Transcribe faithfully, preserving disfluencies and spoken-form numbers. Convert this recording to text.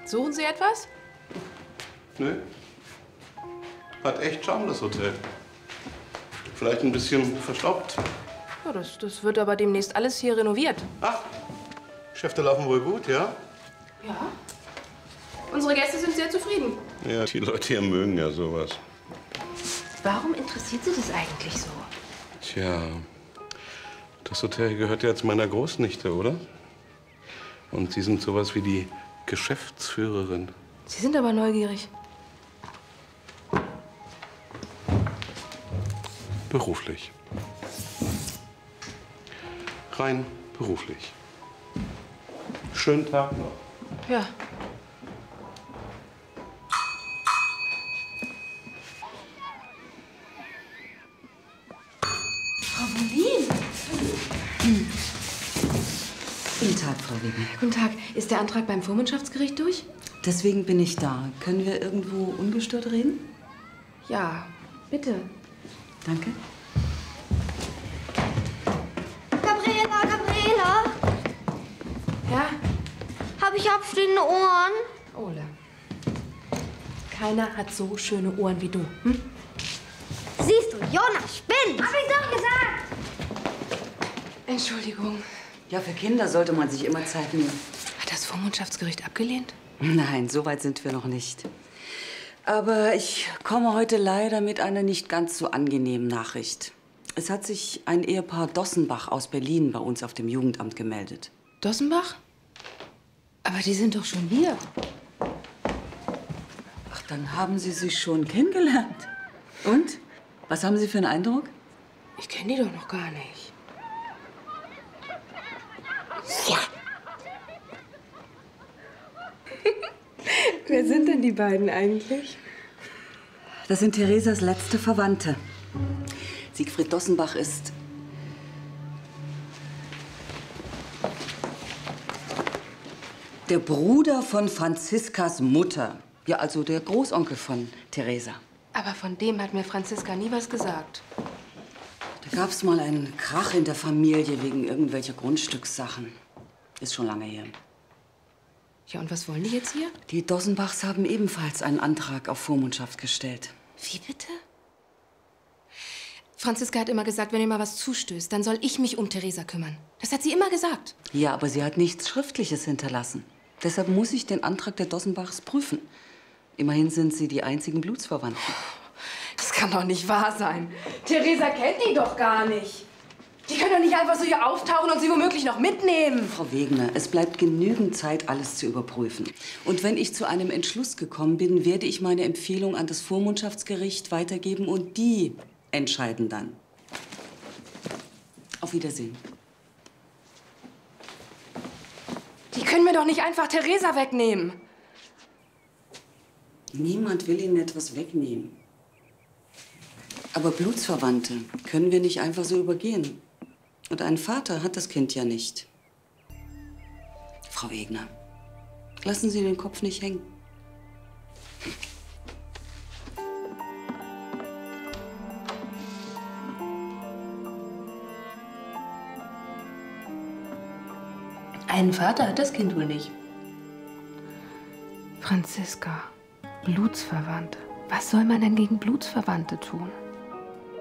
Suchen Sie etwas? Nö. Hat echt Charme, das Hotel. Vielleicht ein bisschen verstaubt. Ja, das, das wird aber demnächst alles hier renoviert. Ach, Geschäfte laufen wohl gut, ja? Ja. Unsere Gäste sind sehr zufrieden. Ja, die Leute hier mögen ja sowas. Warum interessiert Sie das eigentlich so? Tja, das Hotel gehört ja jetzt meiner Großnichte, oder? Und Sie sind sowas wie die Geschäftsführerin. Sie sind aber neugierig. Beruflich. Rein beruflich. Schönen Tag noch. Ja. Frau Bohlin! Hm. Guten Tag, Frau Wegner. Guten Tag. Ist der Antrag beim Vormundschaftsgericht durch? Deswegen bin ich da. Können wir irgendwo ungestört reden? Ja, bitte. Danke. Gabriela, Gabriela! Ja? Hab ich abstehende Ohren? Ole. Keiner hat so schöne Ohren wie du. Hm? Siehst du, Jonas spinnt! Hab ich doch gesagt! Entschuldigung. Ja, für Kinder sollte man sich immer Zeit nehmen. Hat das Vormundschaftsgericht abgelehnt? Nein, so weit sind wir noch nicht. Aber ich komme heute leider mit einer nicht ganz so angenehmen Nachricht. Es hat sich ein Ehepaar Dossenbach aus Berlin bei uns auf dem Jugendamt gemeldet. Dossenbach? Aber die sind doch schon hier. Ach, dann haben Sie sich schon kennengelernt. Und? Was haben Sie für einen Eindruck? Ich kenne die doch noch gar nicht. Ja. Wer sind denn die beiden eigentlich? Das sind Theresas letzte Verwandte. Siegfried Dossenbach ist der Bruder von Franziskas Mutter. Ja, also der Großonkel von Theresa. Aber von dem hat mir Franziska nie was gesagt. Da gab's mal einen Krach in der Familie wegen irgendwelcher Grundstückssachen. Ist schon lange her. Ja, und was wollen die jetzt hier? Die Dossenbachs haben ebenfalls einen Antrag auf Vormundschaft gestellt. Wie bitte? Franziska hat immer gesagt, wenn ihr mal was zustößt, dann soll ich mich um Theresa kümmern. Das hat sie immer gesagt. Ja, aber sie hat nichts Schriftliches hinterlassen. Deshalb muss ich den Antrag der Dossenbachs prüfen. Immerhin sind sie die einzigen Blutsverwandten. Das kann doch nicht wahr sein. Theresa kennt die doch gar nicht. Die können doch nicht einfach so hier auftauchen und sie womöglich noch mitnehmen. Frau Wegner, es bleibt genügend Zeit, alles zu überprüfen. Und wenn ich zu einem Entschluss gekommen bin, werde ich meine Empfehlung an das Vormundschaftsgericht weitergeben und die entscheiden dann. Auf Wiedersehen. Die können mir doch nicht einfach Theresa wegnehmen. Niemand will Ihnen etwas wegnehmen. Aber Blutsverwandte können wir nicht einfach so übergehen. Und ein Vater hat das Kind ja nicht. Frau Wegner, lassen Sie den Kopf nicht hängen. Einen Vater hat das Kind wohl nicht. Franziska, Blutsverwandte. Was soll man denn gegen Blutsverwandte tun?